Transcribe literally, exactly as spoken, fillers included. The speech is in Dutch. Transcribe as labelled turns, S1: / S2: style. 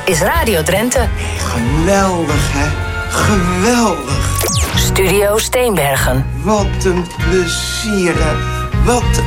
S1: is Radio Drenthe.
S2: Geweldig, hè? Geweldig.
S1: Studio Steenbergen.
S2: Wat een plezier, hè? Wat